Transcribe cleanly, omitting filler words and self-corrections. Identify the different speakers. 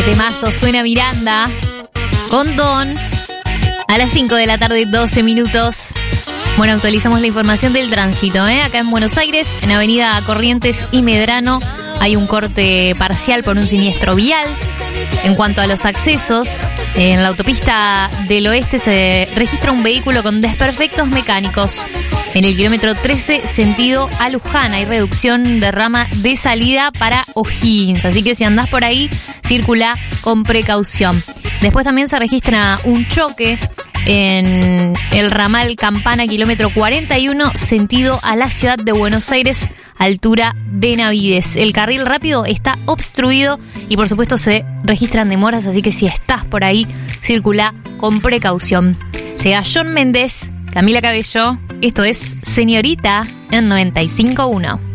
Speaker 1: temazo, suena Miranda con Don a las 5 de la tarde, 12 minutos. Bueno, actualizamos la información del tránsito, Acá en Buenos Aires, en Avenida Corrientes y Medrano, hay un corte parcial por un siniestro vial. En cuanto a los accesos, en la autopista del oeste se registra un vehículo con desperfectos mecánicos. En el kilómetro 13, sentido a Luján, hay reducción de rama de salida para O'Higgins. Así que si andás por ahí, circula con precaución. Después también se registra un choque en el ramal Campana, kilómetro 41, sentido a la ciudad de Buenos Aires, altura Benavides. El carril rápido está obstruido y por supuesto se registran demoras, así que si estás por ahí, circula con precaución. Llega Shawn Mendes, Camila Cabello, esto es Señorita en 95.1.